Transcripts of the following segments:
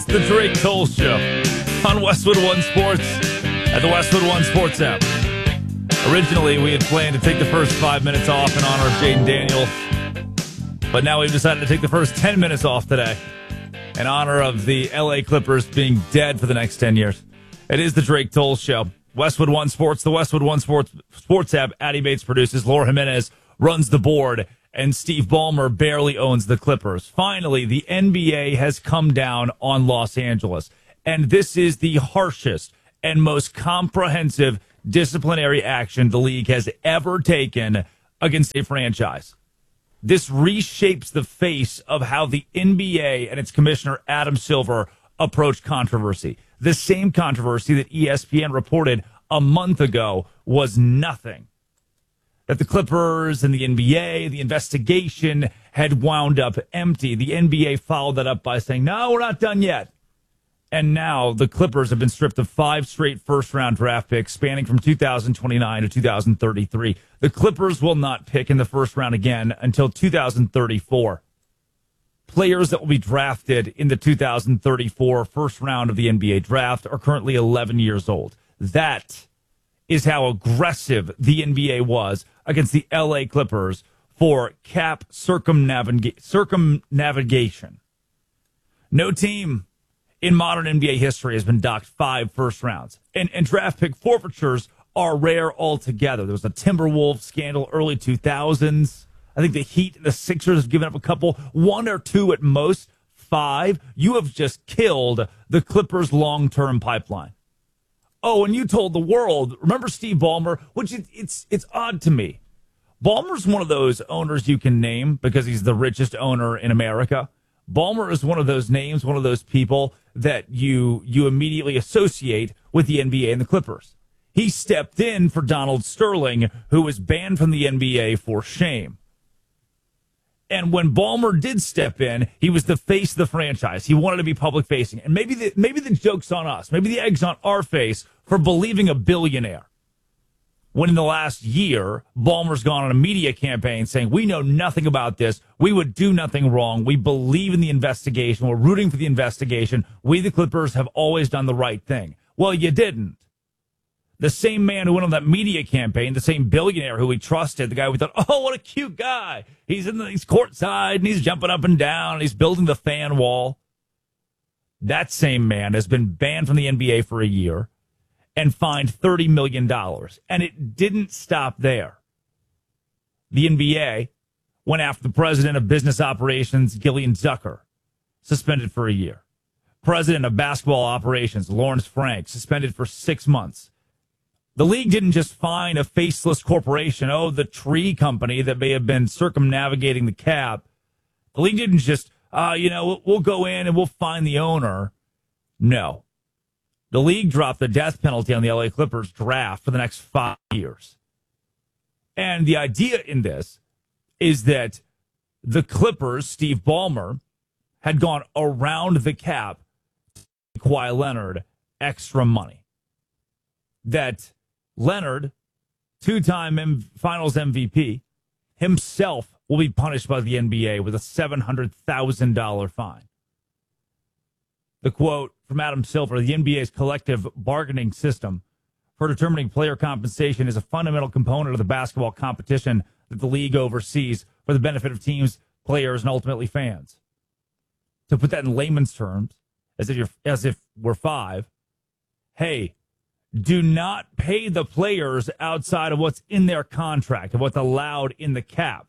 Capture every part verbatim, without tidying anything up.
The Drake Cole Show on Westwood One Sports at the Westwood One Sports app. Originally, we had planned to take the first five minutes off in honor of Jaden Daniels, but now we've decided to take the first ten minutes off today in honor of the L A Clippers being dead for the next ten years. It is the Drake Cole Show. Westwood One Sports, the Westwood One Sports Sports app. Addie Bates produces. Laura Jimenez runs the board. And Steve Ballmer barely owns the Clippers. Finally, the N B A has come down on Los Angeles. And this is the harshest and most comprehensive disciplinary action the league has ever taken against a franchise. This reshapes the face of how the N B A and its commissioner, Adam Silver, approach controversy. The same controversy that E S P N reported a month ago was nothing. That the Clippers and the N B A, the investigation had wound up empty. The N B A followed that up by saying, no, we're not done yet. And now the Clippers have been stripped of five straight first-round draft picks spanning from two thousand twenty-nine to two thousand thirty-three. The Clippers will not pick in the first round again until two thousand thirty-four. Players that will be drafted in the two thousand thirty-four first round of the N B A draft are currently eleven years old. That is how aggressive the N B A was against the L A Clippers for cap circumnavig- circumnavigation. No team in modern N B A history has been docked five first rounds. And, and draft pick forfeitures are rare altogether. There was a Timberwolves scandal early two thousands. I think the Heat and the Sixers have given up a couple, one or two at most, five. You have just killed the Clippers' long-term pipeline. Oh, and you told the world, remember Steve Ballmer, which it, it's it's odd to me. Ballmer's one of those owners you can name because he's the richest owner in America. Ballmer is one of those names, one of those people that you you immediately associate with the N B A and the Clippers. He stepped in for Donald Sterling, who was banned from the N B A for shame. And when Ballmer did step in, he was the face of the franchise. He wanted to be public facing. And maybe the, maybe the joke's on us. Maybe the egg's on our face for believing a billionaire. When in the last year, Ballmer's gone on a media campaign saying, we know nothing about this. We would do nothing wrong. We believe in the investigation. We're rooting for the investigation. We, the Clippers, have always done the right thing. Well, you didn't. The same man who went on that media campaign, the same billionaire who we trusted, the guy we thought, oh, what a cute guy. He's in the, he's courtside and he's jumping up and down. And he's building the fan wall. That same man has been banned from the N B A for a year and fined thirty million dollars. And it didn't stop there. The N B A went after the president of business operations, Gillian Zucker, suspended for a year. President of basketball operations, Lawrence Frank, suspended for six months. The league didn't just fine a faceless corporation, oh, the tree company that may have been circumnavigating the cap. The league didn't just, uh, you know, we'll go in and we'll fine the owner. No. The league dropped the death penalty on the L A Clippers draft for the next five years. And the idea in this is that the Clippers, Steve Ballmer, had gone around the cap to pay Kawhi Leonard extra money. That Leonard, two-time M- finals M V P, himself will be punished by the N B A with a seven hundred thousand dollars fine. The quote from Adam Silver, the N B A's collective bargaining system for determining player compensation is a fundamental component of the basketball competition that the league oversees for the benefit of teams, players, and ultimately fans. To put that in layman's terms, as if you're, as if we're five, hey, do not pay the players outside of what's in their contract, of what's allowed in the cap.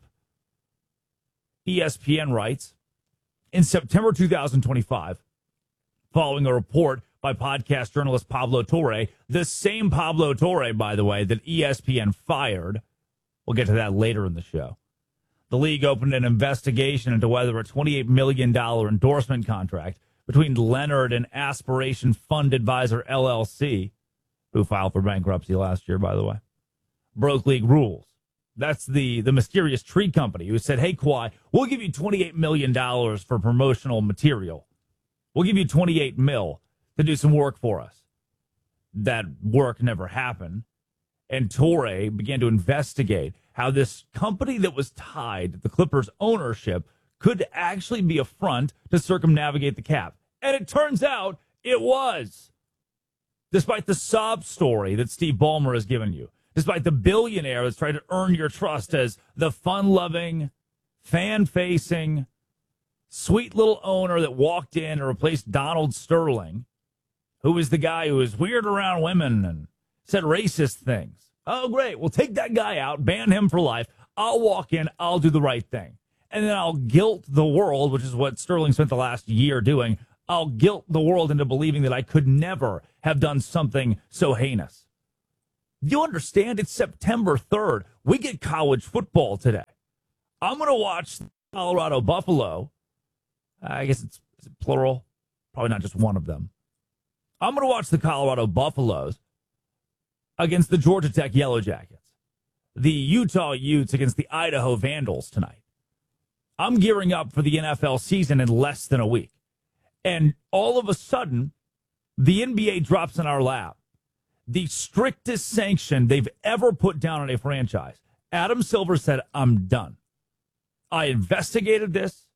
E S P N writes, in September two thousand twenty-five, following a report by podcast journalist Pablo Torre, the same Pablo Torre, by the way, that E S P N fired. We'll get to that later in the show. The league opened an investigation into whether a twenty-eight million dollars endorsement contract between Leonard and Aspiration Fund Advisor L L C, who filed for bankruptcy last year, by the way, broke league rules. That's the, the mysterious tree company who said, hey, Kawhi, we'll give you twenty-eight million dollars for promotional material. We'll give you twenty-eight mil to do some work for us. That work never happened. And Torre began to investigate how this company that was tied to the Clippers ownership could actually be a front to circumnavigate the cap. And it turns out it was. Despite the sob story that Steve Ballmer has given you, despite the billionaire that's trying to earn your trust as the fun-loving, fan-facing, sweet little owner that walked in and replaced Donald Sterling, who was the guy who was weird around women and said racist things. Oh, great. We'll take that guy out, ban him for life. I'll walk in. I'll do the right thing. And then I'll guilt the world, which is what Sterling spent the last year doing. I'll guilt the world into believing that I could never have done something so heinous. You understand? It's September third. We get college football today. I'm going to watch Colorado Buffalo. I guess it's, is it plural. Probably not just one of them. I'm going to watch the Colorado Buffaloes against the Georgia Tech Yellow Jackets. The Utah Utes against the Idaho Vandals tonight. I'm gearing up for the N F L season in less than a week. And all of a sudden, the N B A drops in our lap. The strictest sanction they've ever put down on a franchise. Adam Silver said, I'm done. I investigated this.